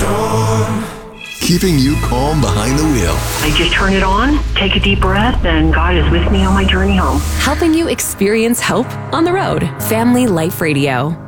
Keeping you calm behind the wheel. I just turn it on, take a deep breath, and God is with me on my journey home. Helping you experience hope on the road. Family Life Radio.